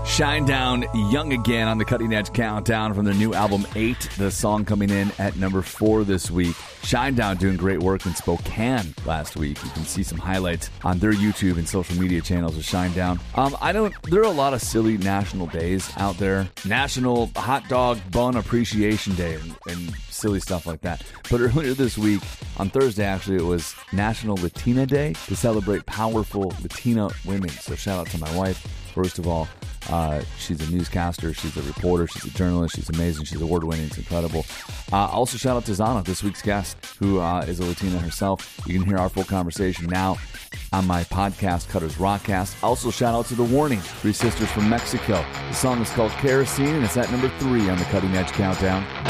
Shinedown, Young Again on the Cutting Edge Countdown from their new album 8. The song coming in at number 4 this week. Shinedown doing great work in Spokane last week. You can see some highlights on their YouTube and social media channels with Shinedown. There are a lot of silly national days out there. National Hot Dog Bun Appreciation Day and silly stuff like that. But earlier this week, on Thursday actually, it was National Latina Day to celebrate powerful Latina women. So shout out to my wife, first of all. She's a newscaster, she's a reporter, she's a journalist, she's amazing, she's award-winning, it's incredible. Also shout out to Zana, this week's guest, who is a Latina herself. You can hear our full conversation now on my podcast, Cutter's Rockcast. Also shout out to The Warning, 3 sisters from Mexico. The song is called Kerosene, and it's at number 3 on the Cutting Edge Countdown.